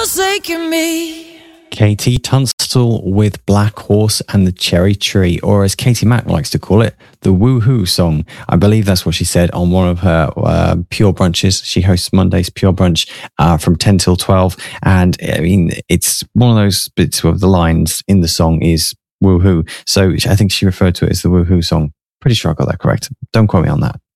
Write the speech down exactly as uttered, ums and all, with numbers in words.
forsaken me. Katie Tunstall with Black Horse and the Cherry Tree, or as Katie Mack likes to call it, the Woohoo song. I believe that's what she said on one of her uh, Pure Brunches. She hosts Monday's Pure Brunch uh, from ten till twelve. And I mean, it's one of those bits of the lines in the song is Woohoo. So I think she referred to it as the Woohoo song. Pretty sure I got that correct. Don't quote me on that.